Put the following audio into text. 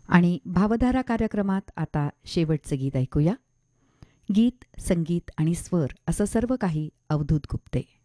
आणि भावधारा कार्यक्रमात आता शेवटचे गीत ऐकूया. गीत, संगीत आणि स्वर असं सर्व काही अवधूत गुप्ते.